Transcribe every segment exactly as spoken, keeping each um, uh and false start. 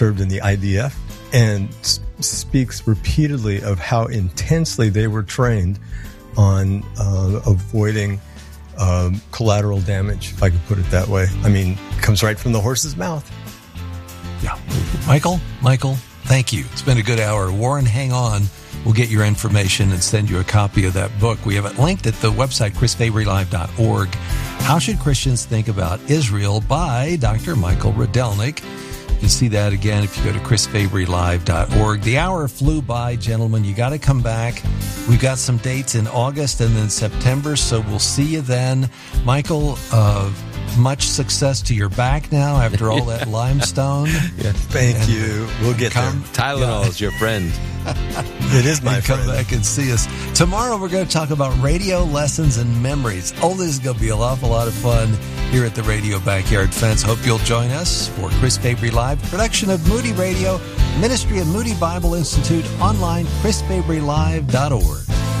served in the I D F, and s- speaks repeatedly of how intensely they were trained on uh, avoiding um, collateral damage, if I could put it that way. I mean, it comes right from the horse's mouth. Yeah. Michael, Michael, thank you. It's been a good hour. Warren, hang on. We'll get your information and send you a copy of that book. We have it linked at the website, chris fabry live dot org. How Should Christians Think About Israel by Doctor Michael Rydelnik. You can see that again if you go to chris fabry live dot org. The hour flew by, gentlemen. You got to come back. We've got some dates in August and then September, so we'll see you then. Michael, uh, much success to your back now after all that limestone. Yeah, thank and you. We'll get come, there. Tylenol yeah. is your friend. It is my and friend. Come back and see us. Tomorrow we're going to talk about radio lessons and memories. Oh, this is going to be an awful lot of fun here at the Radio Backyard Fence. Hope you'll join us for Chris Fabry Live, production of Moody Radio, ministry of Moody Bible Institute, online, chris fabry live dot org.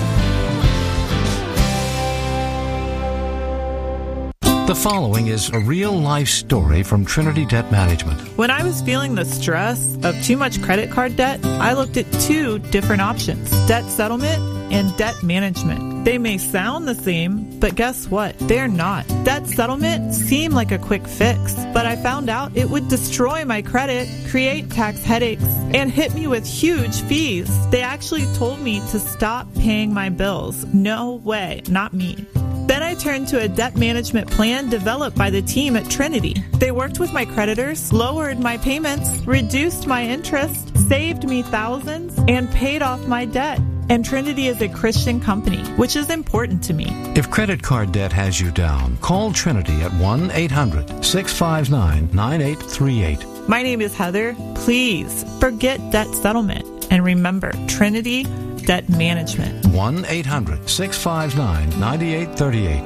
The following is a real-life story from Trinity Debt Management. When I was feeling the stress of too much credit card debt, I looked at two different options, debt settlement and debt management. They may sound the same, but guess what? They're not. Debt settlement seemed like a quick fix, but I found out it would destroy my credit, create tax headaches, and hit me with huge fees. They actually told me to stop paying my bills. No way, not me. Then I turned to a debt management plan developed by the team at Trinity. They worked with my creditors, lowered my payments, reduced my interest, saved me thousands, and paid off my debt. And Trinity is a Christian company, which is important to me. If credit card debt has you down, call Trinity at one eight hundred six five nine nine eight three eight. My name is Heather. Please forget debt settlement. And remember, Trinity Debt Management. one eight hundred six five nine nine eight three eight.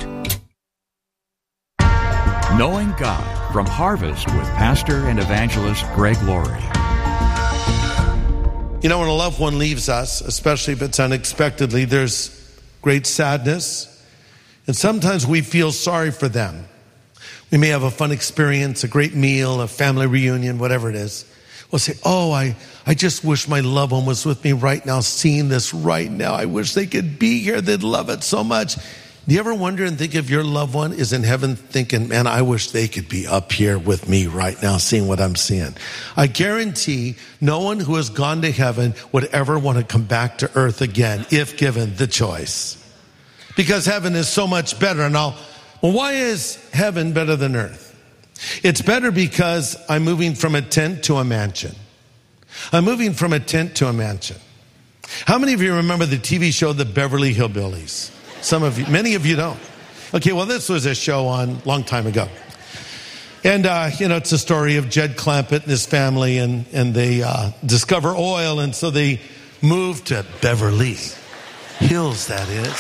Knowing God from Harvest with Pastor and Evangelist Greg Laurie. You know, when a loved one leaves us, especially if it's unexpectedly, there's great sadness. And sometimes we feel sorry for them. We may have a fun experience, a great meal, a family reunion, whatever it is. We'll say, oh, I, I just wish my loved one was with me right now, seeing this right now. I wish they could be here. They'd love it so much. Do you ever wonder and think if your loved one is in heaven thinking, man, I wish they could be up here with me right now, seeing what I'm seeing? I guarantee no one who has gone to heaven would ever want to come back to earth again if given the choice. Because heaven is so much better. And I'll, well, why is heaven better than earth? It's better because I'm moving from a tent to a mansion. I'm moving from a tent to a mansion. How many of you remember the T V show The Beverly Hillbillies? Some of you, many of you don't. Okay, well, this was a show on a long time ago. And, uh, you know, it's a story of Jed Clampett and his family, and, and they uh, discover oil, and so they move to Beverly Hills, that is.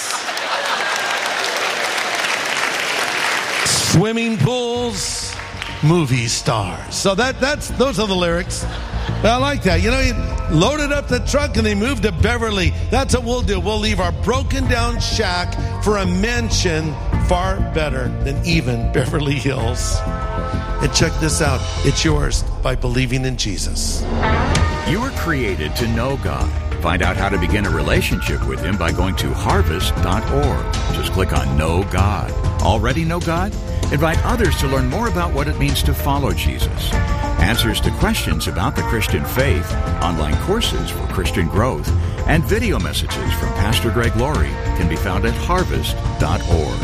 Swimming pools, movie stars. So that that's those are the lyrics. I like that. You know, he loaded up the truck and they moved to Beverly. That's what we'll do. We'll leave our broken down shack for a mansion far better than even Beverly Hills. And check this out. It's yours by believing in Jesus. You were created to know God. Find out how to begin a relationship with Him by going to harvest dot org. Just click on Know God. Already know God? Invite others to learn more about what it means to follow Jesus. Answers to questions about the Christian faith, online courses for Christian growth, and video messages from Pastor Greg Laurie can be found at harvest dot org.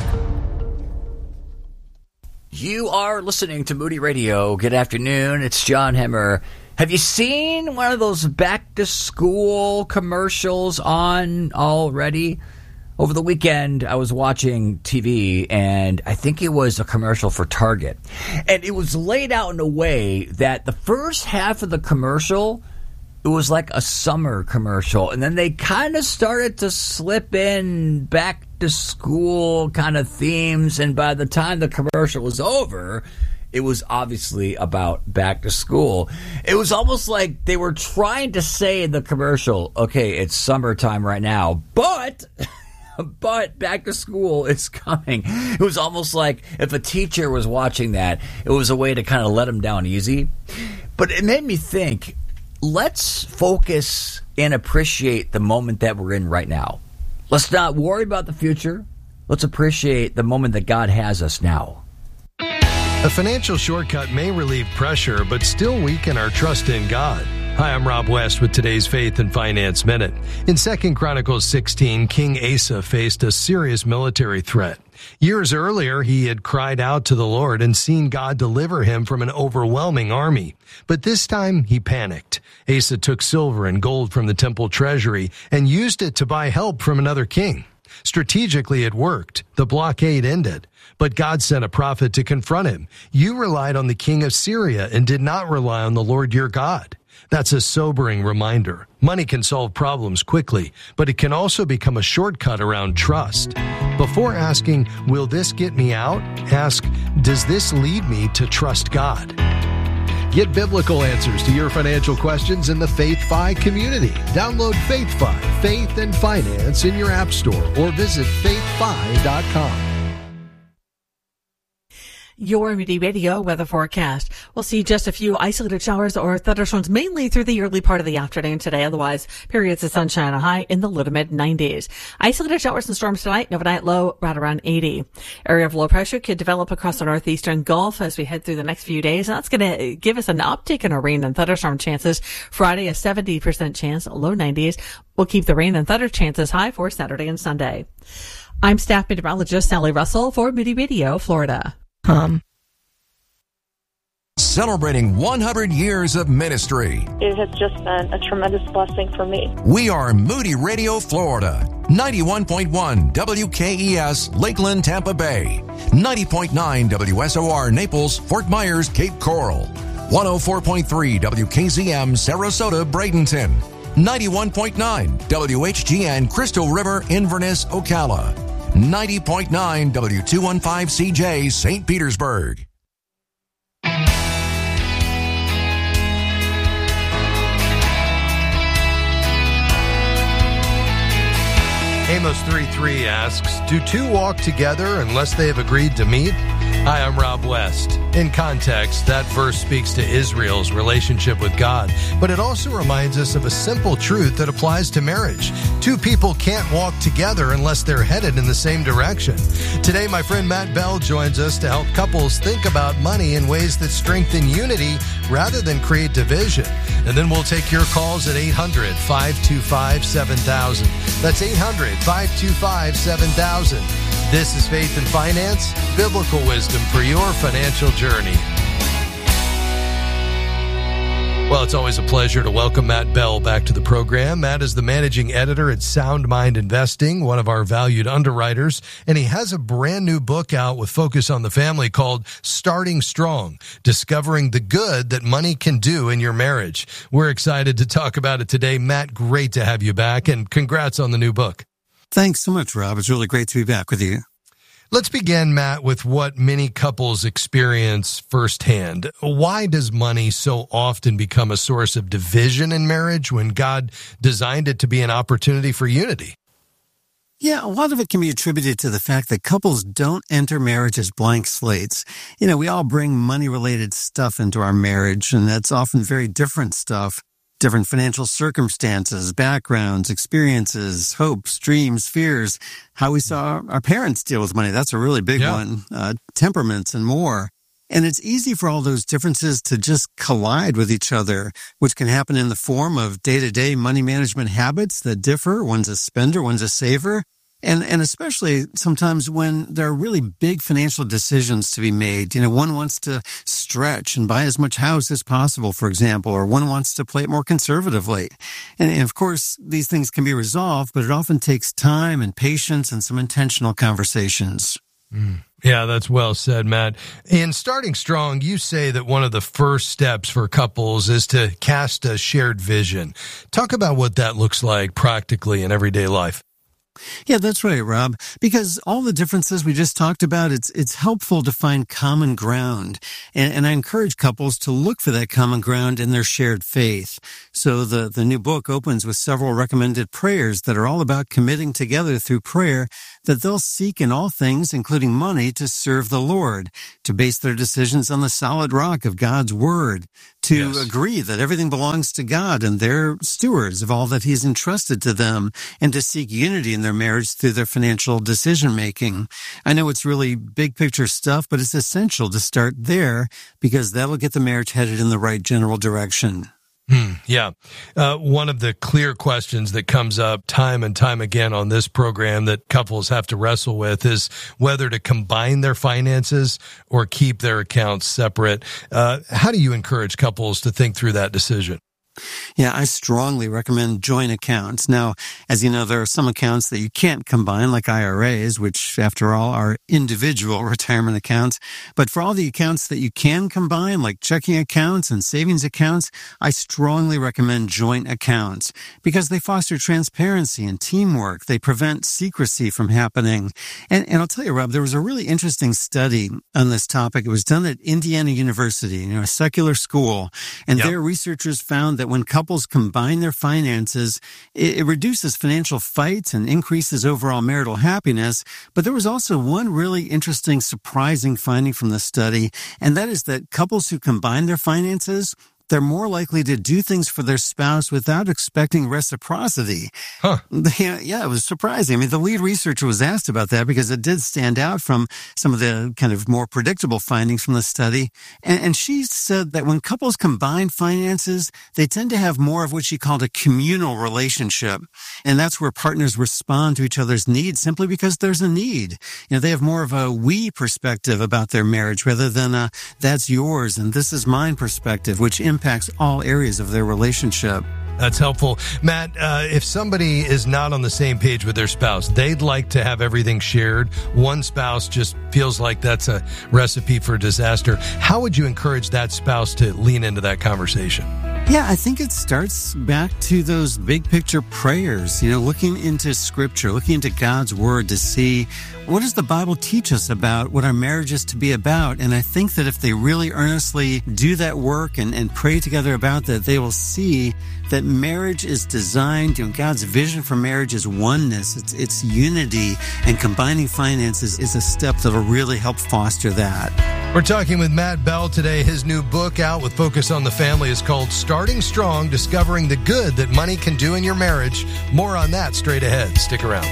You are listening to Moody Radio. Good afternoon. It's John Hemmer. Have you seen one of those back-to-school commercials on already? Over the weekend, I was watching T V, and I think it was a commercial for Target. And it was laid out in a way that the first half of the commercial, it was like a summer commercial. And then they kind of started to slip in back-to-school kind of themes. And by the time the commercial was over, it was obviously about back to school. It was almost like they were trying to say in the commercial, okay, it's summertime right now, but... But back to school is coming. It was almost like if a teacher was watching that, it was a way to kind of let them down easy. But it made me think, let's focus and appreciate the moment that we're in right now. Let's not worry about the future. Let's appreciate the moment that God has us now. A financial shortcut may relieve pressure, but still weaken our trust in God. Hi, I'm Rob West with today's Faith and Finance Minute. In Second Chronicles sixteen, King Asa faced a serious military threat. Years earlier, he had cried out to the Lord and seen God deliver him from an overwhelming army. But this time, he panicked. Asa took silver and gold from the temple treasury and used it to buy help from another king. Strategically, it worked. The blockade ended. But God sent a prophet to confront him. You relied on the king of Syria and did not rely on the Lord your God. That's a sobering reminder. Money can solve problems quickly, but it can also become a shortcut around trust. Before asking, will this get me out? Ask, does this lead me to trust God? Get biblical answers to your financial questions in the FaithFi community. Download FaithFi, Faith and Finance in your app store or visit faith fi dot com. Your Moody Radio weather forecast. We'll see just a few isolated showers or thunderstorms mainly through the early part of the afternoon today. Otherwise, periods of sunshine, a high in the low to mid nineties. Isolated showers and storms tonight, an overnight low right around eighty. Area of low pressure could develop across the northeastern Gulf as we head through the next few days. And that's going to give us an uptick in our rain and thunderstorm chances. Friday, a seventy percent chance, low nineties. We'll keep the rain and thunder chances high for Saturday and Sunday. I'm staff meteorologist Sally Russell for Moody Radio, Florida. Um. Celebrating one hundred years of ministry. It has just been a tremendous blessing for me. We are Moody Radio, Florida. ninety-one point one W K E S, Lakeland, Tampa Bay. ninety point nine W S O R, Naples, Fort Myers, Cape Coral. one oh four point three W K Z M, Sarasota, Bradenton. ninety-one point nine W H G N, Crystal River, Inverness, Ocala. ninety point nine W two fifteen C J, Saint Petersburg. Amos three three asks, do two walk together unless they have agreed to meet? Hi, I'm Rob West. In context, that verse speaks to Israel's relationship with God, but it also reminds us of a simple truth that applies to marriage. Two people can't walk together unless they're headed in the same direction. Today, my friend Matt Bell joins us to help couples think about money in ways that strengthen unity rather than create division. And then we'll take your calls at eight hundred, five two five, seven thousand. That's eight hundred, five two five, seven thousand. This is Faith and Finance, biblical wisdom for your financial journey. Well, it's always a pleasure to welcome Matt Bell back to the program. Matt is the managing editor at Sound Mind Investing, one of our valued underwriters, and he has a brand new book out with focus on the family called Starting Strong, Discovering the Good That Money Can Do in Your Marriage. We're excited to talk about it today. Matt, great to have you back, and congrats on the new book. Thanks so much, Rob. It's really great to be back with you. Let's begin, Matt, with what many couples experience firsthand. Why does money so often become a source of division in marriage when God designed it to be an opportunity for unity? Yeah, a lot of it can be attributed to the fact that couples don't enter marriage as blank slates. You know, we all bring money-related stuff into our marriage, and that's often very different stuff. Different financial circumstances, backgrounds, experiences, hopes, dreams, fears, how we saw our parents deal with money. That's a really big yeah. one. Uh, temperaments and more. And it's easy for all those differences to just collide with each other, which can happen in the form of day-to-day money management habits that differ. One's a spender, one's a saver. And and especially sometimes when there are really big financial decisions to be made. You know, one wants to stretch and buy as much house as possible, for example, or one wants to play it more conservatively. And, and of course, these things can be resolved, but it often takes time and patience and some intentional conversations. Mm. Yeah, that's well said, Matt. In Starting Strong, you say that one of the first steps for couples is to cast a shared vision. Talk about what that looks like practically in everyday life. Yeah, that's right, Rob. Because all the differences we just talked about, it's it's helpful to find common ground. And, and I encourage couples to look for that common ground in their shared faith. So the, the new book opens with several recommended prayers that are all about committing together through prayer that they'll seek in all things, including money, to serve the Lord, to base their decisions on the solid rock of God's Word, to yes. agree that everything belongs to God and they're stewards of all that He's entrusted to them, and to seek unity in their marriage through their financial decision-making. I know it's really big-picture stuff, but it's essential to start there because that'll get the marriage headed in the right general direction. Hmm, yeah. Uh, one of the clear questions that comes up time and time again on this program that couples have to wrestle with is whether to combine their finances or keep their accounts separate. Uh, how do you encourage couples to think through that decision? Yeah, I strongly recommend joint accounts. Now, as you know, there are some accounts that you can't combine, like I R As, which, after all, are individual retirement accounts. But for all the accounts that you can combine, like checking accounts and savings accounts, I strongly recommend joint accounts because they foster transparency and teamwork. They prevent secrecy from happening. And, and I'll tell you, Rob, there was a really interesting study on this topic. It was done at Indiana University, you know, a secular school, and yep. their researchers found that that when couples combine their finances, it, it reduces financial fights and increases overall marital happiness. But there was also one really interesting, surprising finding from the study, and that is that couples who combine their finances, they're more likely to do things for their spouse without expecting reciprocity. Huh. Yeah, yeah, it was surprising. I mean, the lead researcher was asked about that because it did stand out from some of the kind of more predictable findings from the study. And, and she said that when couples combine finances, they tend to have more of what she called a communal relationship. And that's where partners respond to each other's needs simply because there's a need. You know, they have more of a we perspective about their marriage rather than a that's yours and this is mine perspective, which impacts all areas of their relationship. That's helpful. Matt, uh, if somebody is not on the same page with their spouse, they'd like to have everything shared. One spouse just feels like that's a recipe for disaster. How would you encourage that spouse to lean into that conversation? Yeah, I think it starts back to those big picture prayers, you know, looking into Scripture, looking into God's Word to see what does the Bible teach us about what our marriage is to be about. And I think that if they really earnestly do that work and, and pray together about that, they will see that marriage is designed, you know, God's vision for marriage is oneness, it's, it's unity, and combining finances is a step that will really help foster that. We're talking with Matt Bell today. His new book out with Focus on the Family is called Starting Strong, Discovering the Good That Money Can Do in Your Marriage. More on that straight ahead. Stick around.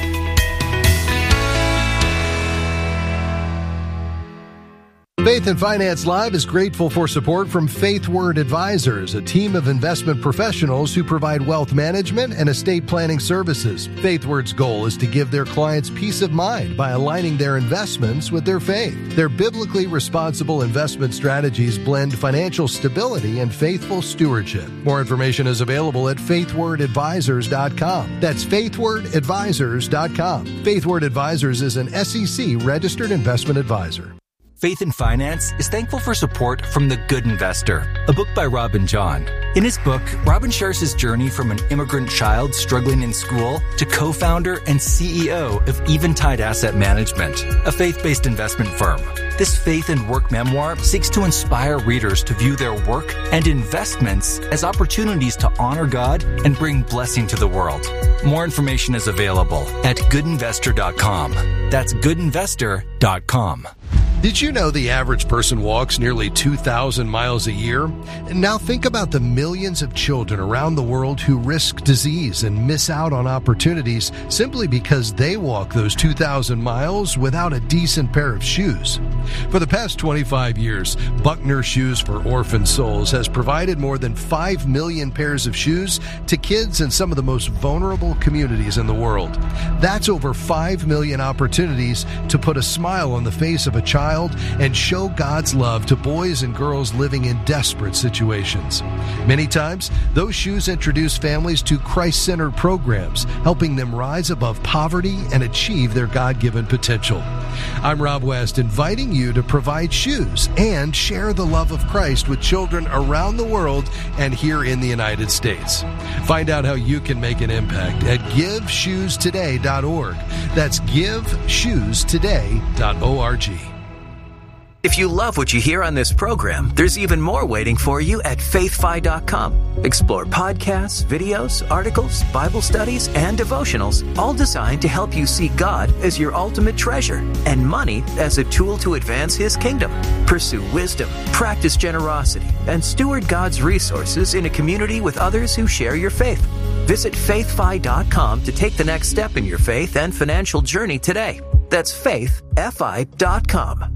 Faith and Finance Live is grateful for support from Faith Word Advisors, a team of investment professionals who provide wealth management and estate planning services. Faith Word's goal is to give their clients peace of mind by aligning their investments with their faith. Their biblically responsible investment strategies blend financial stability and faithful stewardship. More information is available at faith word advisors dot com. That's faith word advisors dot com. Faith Word Advisors is an S E C registered investment advisor. Faith and Finance is thankful for support from The Good Investor, a book by Robin John. In his book, Robin shares his journey from an immigrant child struggling in school to co-founder and C E O of Eventide Asset Management, a faith-based investment firm. This faith and work memoir seeks to inspire readers to view their work and investments as opportunities to honor God and bring blessing to the world. More information is available at good investor dot com. That's good investor dot com. Did you know the average person walks nearly two thousand miles a year? And now think about the millions of children around the world who risk disease and miss out on opportunities simply because they walk those two thousand miles without a decent pair of shoes. For the past twenty-five years, Buckner Shoes for Orphan Souls has provided more than five million pairs of shoes to kids in some of the most vulnerable communities in the world. That's over five million opportunities to put a smile on the face of a child child and show God's love to boys and girls living in desperate situations. Many times, those shoes introduce families to Christ-centered programs, helping them rise above poverty and achieve their God-given potential. I'm Rob West, inviting you to provide shoes and share the love of Christ with children around the world and here in the United States. Find out how you can make an impact at give shoes today dot org. That's give shoes today dot org. If you love what you hear on this program, there's even more waiting for you at faith fi dot com. Explore podcasts, videos, articles, Bible studies, and devotionals, all designed to help you see God as your ultimate treasure and money as a tool to advance His kingdom. Pursue wisdom, practice generosity, and steward God's resources in a community with others who share your faith. Visit faith fi dot com to take the next step in your faith and financial journey today. That's faith fi dot com.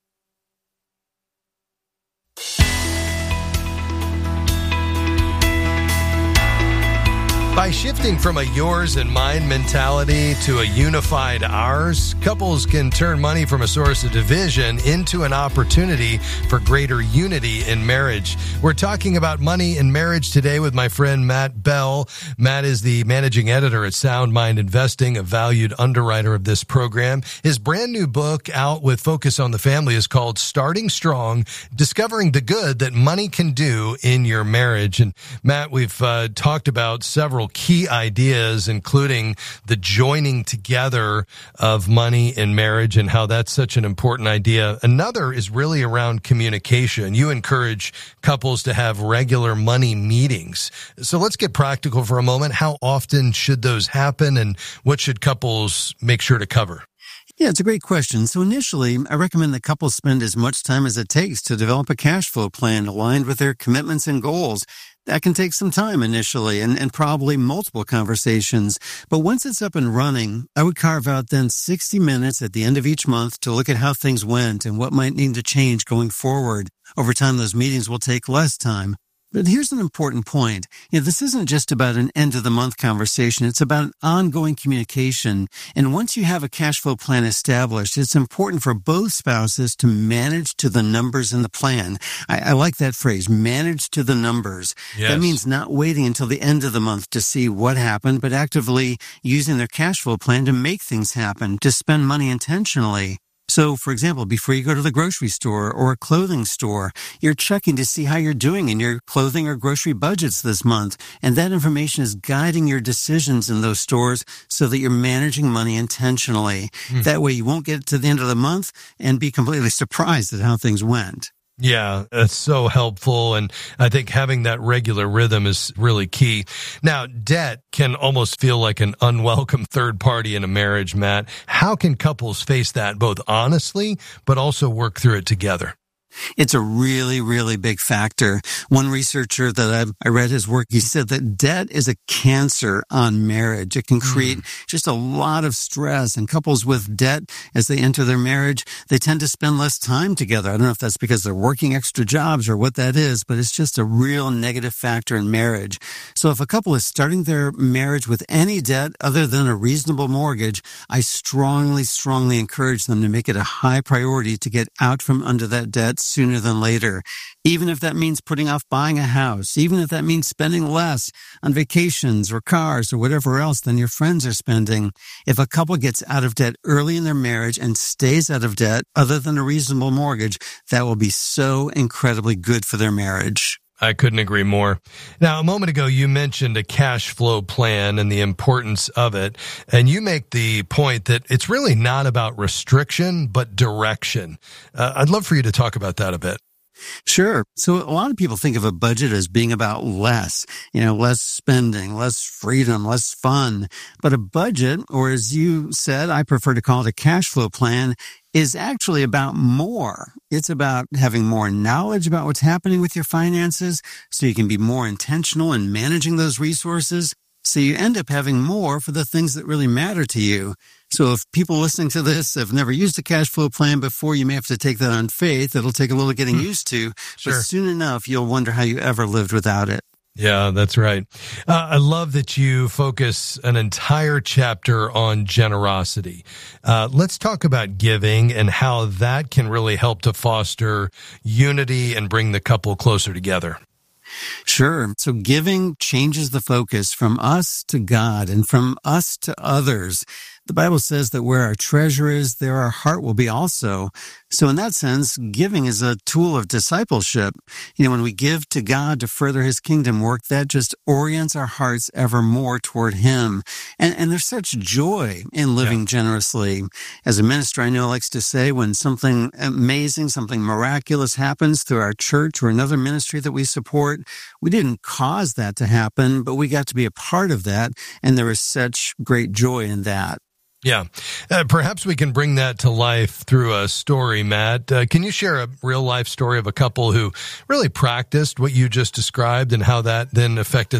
By shifting from a yours and mine mentality to a unified ours, couples can turn money from a source of division into an opportunity for greater unity in marriage. We're talking about money in marriage today with my friend Matt Bell. Matt is the managing editor at Sound Mind Investing, a valued underwriter of this program. His brand new book out with focus on the family is called Starting Strong, Discovering the Good That Money Can Do in Your Marriage. And Matt, we've uh, talked about several key ideas, including the joining together of money in marriage and how that's such an important idea. Another is really around communication. You encourage couples to have regular money meetings. So let's get practical for a moment. How often should those happen, and what should couples make sure to cover? Yeah, it's a great question. So initially, I recommend that couples spend as much time as it takes to develop a cash flow plan aligned with their commitments and goals. That can take some time initially and, and probably multiple conversations. But once it's up and running, I would carve out then sixty minutes at the end of each month to look at how things went and what might need to change going forward. Over time, those meetings will take less time. But here's an important point. You know, this isn't just about an end-of-the-month conversation. It's about an ongoing communication. And once you have a cash flow plan established, it's important for both spouses to manage to the numbers in the plan. I, I like that phrase, manage to the numbers. Yes. That means not waiting until the end of the month to see what happened, but actively using their cash flow plan to make things happen, to spend money intentionally. So, for example, before you go to the grocery store or a clothing store, you're checking to see how you're doing in your clothing or grocery budgets this month. And that information is guiding your decisions in those stores so that you're managing money intentionally. Mm. That way you won't get to the end of the month and be completely surprised at how things went. Yeah, that's so helpful. And I think having that regular rhythm is really key. Now, debt can almost feel like an unwelcome third party in a marriage, Matt. How can couples face that both honestly, but also work through it together? It's a really, really big factor. One researcher that I, I read his work, he said that debt is a cancer on marriage. It can create mm. just a lot of stress. And couples with debt, as they enter their marriage, they tend to spend less time together. I don't know if that's because they're working extra jobs or what that is, but it's just a real negative factor in marriage. So if a couple is starting their marriage with any debt other than a reasonable mortgage, I strongly, strongly encourage them to make it a high priority to get out from under that debt sooner than later. Even if that means putting off buying a house, even if that means spending less on vacations or cars or whatever else than your friends are spending. If a couple gets out of debt early in their marriage and stays out of debt other than a reasonable mortgage, that will be so incredibly good for their marriage. I couldn't agree more. Now, a moment ago, you mentioned a cash flow plan and the importance of it. And you make the point that it's really not about restriction, but direction. Uh, I'd love for you to talk about that a bit. Sure. So a lot of people think of a budget as being about less, you know, less spending, less freedom, less fun. But a budget, or as you said, I prefer to call it a cash flow plan, is actually about more. It's about having more knowledge about what's happening with your finances so you can be more intentional in managing those resources. So you end up having more for the things that really matter to you. So if people listening to this have never used a cash flow plan before, you may have to take that on faith. It'll take a little getting used to, Sure. but soon enough, you'll wonder how you ever lived without it. Yeah, that's right. Uh, I love that you focus an entire chapter on generosity. Uh, let's talk about giving and how that can really help to foster unity and bring the couple closer together. Sure. So giving changes the focus from us to God and from us to others. The Bible says that where our treasure is, there our heart will be also. So in that sense, giving is a tool of discipleship. You know, when we give to God to further his kingdom work, that just orients our hearts ever more toward him. And, and there's such joy in living yeah. generously. As a minister, I know likes to say when something amazing, something miraculous happens through our church or another ministry that we support, we didn't cause that to happen, but we got to be a part of that. And there is such great joy in that. Yeah. Uh, perhaps we can bring that to life through a story, Matt. Uh, can you share a real life story of a couple who really practiced what you just described and how that then affected